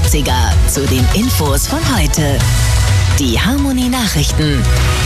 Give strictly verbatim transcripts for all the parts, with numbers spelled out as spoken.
neunziger zu den Infos von heute. Die Harmonie-Nachrichten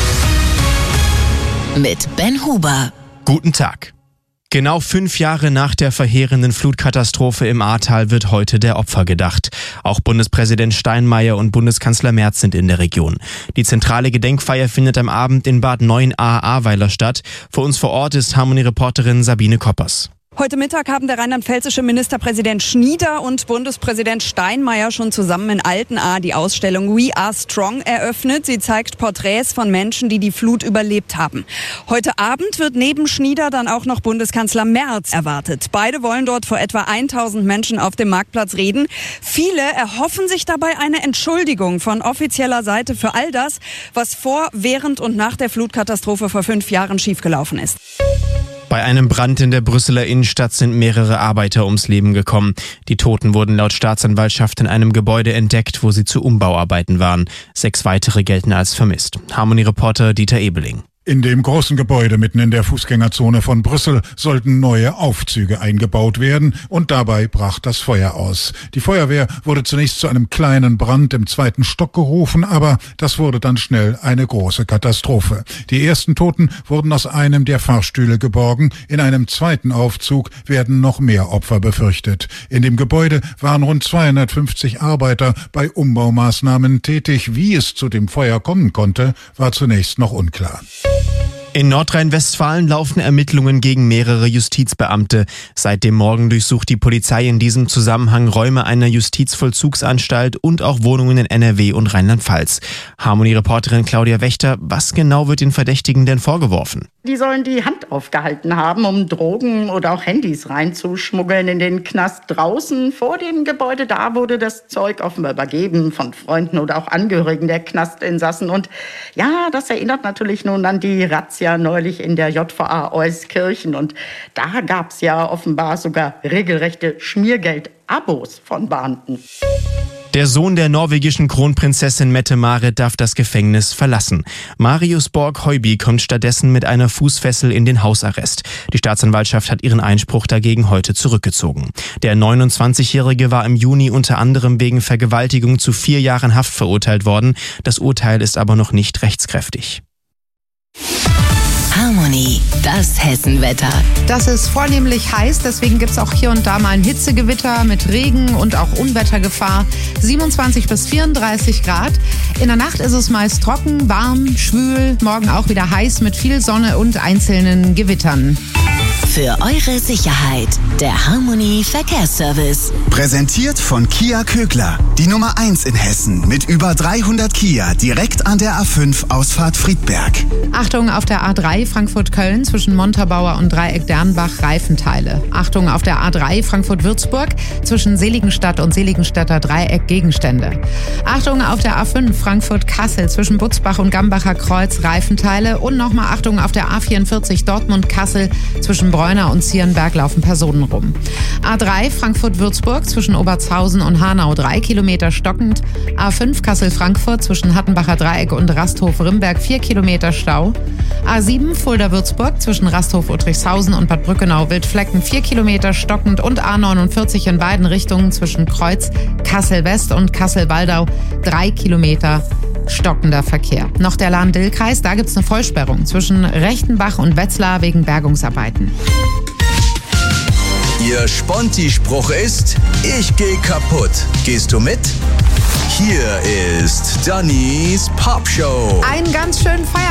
mit Ben Huber. Guten Tag. Genau fünf Jahre nach der verheerenden Flutkatastrophe im Ahrtal wird heute der Opfer gedacht. Auch Bundespräsident Steinmeier und Bundeskanzler Merz sind in der Region. Die zentrale Gedenkfeier findet am Abend in Bad Neuenahr-Ahrweiler statt. Für uns vor Ort ist Harmonie-Reporterin Sabine Koppers. Heute Mittag haben der rheinland-pfälzische Ministerpräsident Schnieder und Bundespräsident Steinmeier schon zusammen in Altenahr die Ausstellung We Are Strong eröffnet. Sie zeigt Porträts von Menschen, die die Flut überlebt haben. Heute Abend wird neben Schnieder dann auch noch Bundeskanzler Merz erwartet. Beide wollen dort vor etwa tausend Menschen auf dem Marktplatz reden. Viele erhoffen sich dabei eine Entschuldigung von offizieller Seite für all das, was vor, während und nach der Flutkatastrophe vor fünf Jahren schiefgelaufen ist. Bei einem Brand in der Brüsseler Innenstadt sind mehrere Arbeiter ums Leben gekommen. Die Toten wurden laut Staatsanwaltschaft in einem Gebäude entdeckt, wo sie zu Umbauarbeiten waren. Sechs weitere gelten als vermisst. Harmonie-Reporter Dieter Ebeling. In dem großen Gebäude mitten in der Fußgängerzone von Brüssel sollten neue Aufzüge eingebaut werden und dabei brach das Feuer aus. Die Feuerwehr wurde zunächst zu einem kleinen Brand im zweiten Stock gerufen, aber das wurde dann schnell eine große Katastrophe. Die ersten Toten wurden aus einem der Fahrstühle geborgen. In einem zweiten Aufzug werden noch mehr Opfer befürchtet. In dem Gebäude waren rund zweihundertfünfzig Arbeiter bei Umbaumaßnahmen tätig. Wie es zu dem Feuer kommen konnte, war zunächst noch unklar. In Nordrhein-Westfalen laufen Ermittlungen gegen mehrere Justizbeamte. Seit dem Morgen durchsucht die Polizei in diesem Zusammenhang Räume einer Justizvollzugsanstalt und auch Wohnungen in N R W und Rheinland-Pfalz. Harmonie-Reporterin Claudia Wächter, was genau wird den Verdächtigen denn vorgeworfen? Die sollen die Hand aufgehalten haben, um Drogen oder auch Handys reinzuschmuggeln in den Knast draußen. Vor dem Gebäude da wurde das Zeug offenbar übergeben von Freunden oder auch Angehörigen der Knastinsassen. Und ja, das erinnert natürlich nun an die Razzia neulich in der J V A Euskirchen. Und da gab's ja offenbar sogar regelrechte Schmiergeld-Abos von Beamten. Der Sohn der norwegischen Kronprinzessin Mette-Marit darf das Gefängnis verlassen. Marius Borg-Høiby kommt stattdessen mit einer Fußfessel in den Hausarrest. Die Staatsanwaltschaft hat ihren Einspruch dagegen heute zurückgezogen. Der neunundzwanzigjährige war im Juni unter anderem wegen Vergewaltigung zu vier Jahren Haft verurteilt worden. Das Urteil ist aber noch nicht rechtskräftig. Harmonie, das Hessenwetter. Das ist vornehmlich heiß, deswegen gibt es auch hier und da mal ein Hitzegewitter mit Regen und auch Unwettergefahr. siebenundzwanzig bis vierunddreißig Grad. In der Nacht ist es meist trocken, warm, schwül, morgen auch wieder heiß mit viel Sonne und einzelnen Gewittern. Für eure Sicherheit, der Harmonie Verkehrsservice. Präsentiert von Kia Kögler, die Nummer eins in Hessen mit über dreihundert Kia direkt an der A fünf Ausfahrt Friedberg. Achtung auf der A drei Frankfurt-Köln zwischen Montabaur und Dreieck-Dernbach Reifenteile. Achtung auf der A drei Frankfurt-Würzburg zwischen Seligenstadt und Seligenstädter Dreieck Gegenstände. Achtung auf der A fünf Frankfurt-Kassel zwischen Butzbach und Gambacher Kreuz Reifenteile und nochmal Achtung auf der A vierundvierzig Dortmund-Kassel zwischen Bräuner und Zierenberg laufen Personen rum. A drei Frankfurt-Würzburg zwischen Obertshausen und Hanau drei Kilometer stockend. A fünf Kassel-Frankfurt zwischen Hattenbacher Dreieck und Rasthof-Rimberg vier Kilometer Stau. A sieben Fulda-Würzburg zwischen Rasthof-Uttrichshausen und Bad Brückenau-Wildflecken vier Kilometer stockend und A neunundvierzig in beiden Richtungen zwischen Kreuz, Kassel-West und Kassel-Waldau drei Kilometer stockender Verkehr. Noch der Lahn-Dill-Kreis, da gibt's eine Vollsperrung zwischen Rechtenbach und Wetzlar wegen Bergungsarbeiten. Ihr Sponti-Spruch ist, ich geh kaputt. Gehst du mit? Hier ist Dannys Popshow. Einen ganz schönen Feiertag